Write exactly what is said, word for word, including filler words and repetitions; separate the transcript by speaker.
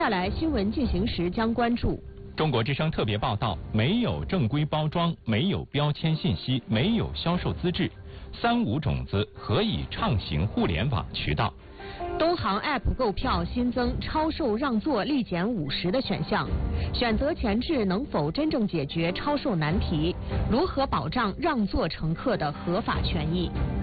Speaker 1: 接下来新闻进行时将关注。
Speaker 2: 中国之声特别报道：没有正规包装，没有标签信息，没有销售资质，三无种子何以畅行互联网渠道？
Speaker 1: 东航 App 购票新增超售让座立减五十的选项，选择前置能否真正解决超售难题？如何保障让座乘客的合法权益？